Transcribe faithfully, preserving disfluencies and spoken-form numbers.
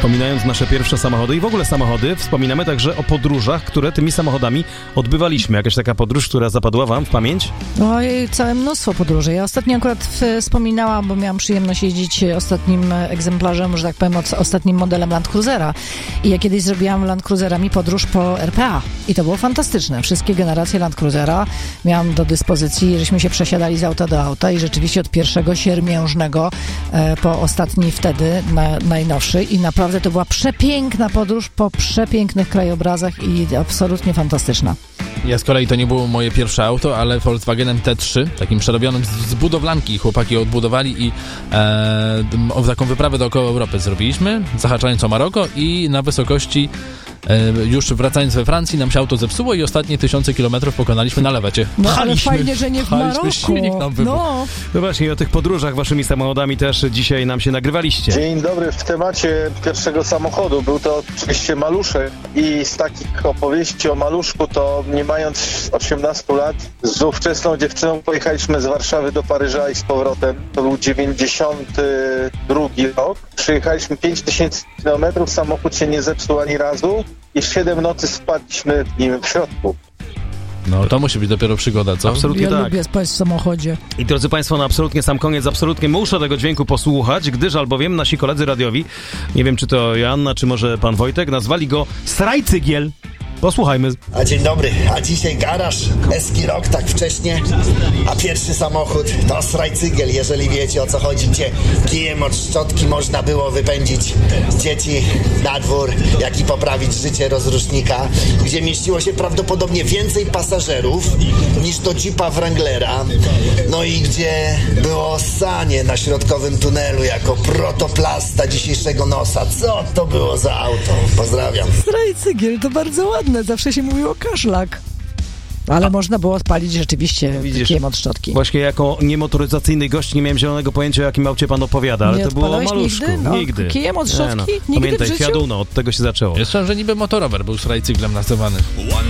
Wspominając nasze pierwsze samochody i w ogóle samochody, wspominamy także o podróżach, które tymi samochodami odbywaliśmy. Jakaś taka podróż, która zapadła wam w pamięć? Oj, całe mnóstwo podróży. Ja ostatnio akurat wspominałam, bo miałam przyjemność jeździć ostatnim egzemplarzem, że tak powiem, ostatnim modelem Land Cruisera. I ja kiedyś zrobiłam Land Cruiserami podróż po R P A. I to było fantastyczne. Wszystkie generacje Land Cruisera miałam do dyspozycji, żeśmy się przesiadali z auta do auta i rzeczywiście od pierwszego siermiężnego e, po ostatni wtedy na, najnowszy i naprawdę to była przepiękna podróż po przepięknych krajobrazach i absolutnie fantastyczna. Ja z kolei to nie było moje pierwsze auto, ale Volkswagenem T trzy, takim przerobionym z, z budowlanki. Chłopaki odbudowali i e, taką wyprawę dookoła Europy zrobiliśmy, zahaczając o Maroko i na wysokości e, już wracając we Francji nam się auto zepsuło i ostatnie tysiące kilometrów pokonaliśmy na lewecie. No ale fajnie, że nie w Maroku. Silnik nam wybuchł. No. No właśnie, i o tych podróżach waszymi samochodami też dzisiaj nam się nagrywaliście. Dzień dobry, w temacie pierwszego samochodu był to oczywiście Maluszek i z takich opowieści o Maluszku to nie mając osiemnastu lat z ówczesną dziewczyną pojechaliśmy z Warszawy do Paryża i z powrotem. To był dziewięćdziesiąty drugi rok. Przyjechaliśmy pięć tysięcy kilometrów, samochód się nie zepsuł ani razu i siedem nocy spaliśmy w nim w środku. No to musi być dopiero przygoda, co? Absolutnie Ja tak. lubię spać w samochodzie. I drodzy Państwo, na absolutnie sam koniec, absolutnie muszę tego dźwięku posłuchać, gdyż albowiem nasi koledzy radiowi, nie wiem czy to Joanna, czy może pan Wojtek, nazwali go Srajcygiel. Posłuchajmy. A dzień dobry, a dzisiaj garaż, eski rok, tak wcześnie, a pierwszy samochód to Srajcygiel, jeżeli wiecie o co chodzi, gdzie kijem od szczotki można było wypędzić dzieci na dwór, jak i poprawić życie rozrusznika, gdzie mieściło się prawdopodobnie więcej pasażerów niż do Jeepa Wranglera, no i gdzie było ssanie na środkowym tunelu jako protoplasta dzisiejszego nosa. Co to było za auto? Pozdrawiam. Srajcygiel to bardzo ładne. Zawsze się mówiło kaszlak. Ale A. można było spalić rzeczywiście kijem od szczotki. Właśnie jako niemotoryzacyjny gość nie miałem zielonego pojęcia, o jakim aucie pan opowiada, ale nie to było o Maluszku. Nigdy? No, nigdy. Kijem od szczotki? Nie, no. Nigdy Pamiętaj, w życiu? Fiat Uno, od tego się zaczęło. Jeszcze, że niby motorower był Srajcyglem nazywany.